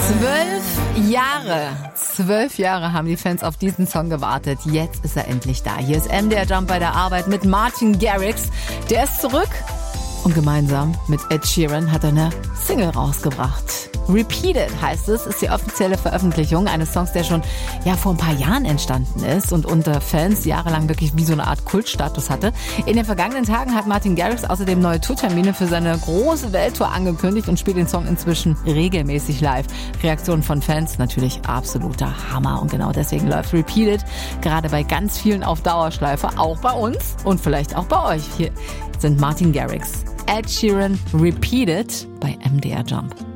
12 Jahre haben die Fans auf diesen Song gewartet. Jetzt ist er endlich da. Hier ist MDR Jump bei der Arbeit mit Martin Garrix. Der ist zurück und gemeinsam mit Ed Sheeran hat er eine Single rausgebracht. Repeated heißt es, ist die offizielle Veröffentlichung eines Songs, der schon vor ein paar Jahren entstanden ist und unter Fans jahrelang wirklich wie so eine Art Kultstatus hatte. In den vergangenen Tagen hat Martin Garrix außerdem neue Tourtermine für seine große Welttour angekündigt und spielt den Song inzwischen regelmäßig live. Reaktionen von Fans natürlich absoluter Hammer und genau deswegen läuft Repeated gerade bei ganz vielen auf Dauerschleife, auch bei uns und vielleicht auch bei euch. Hier sind Martin Garrix, Ed Sheeran, Repeated bei MDR Jump.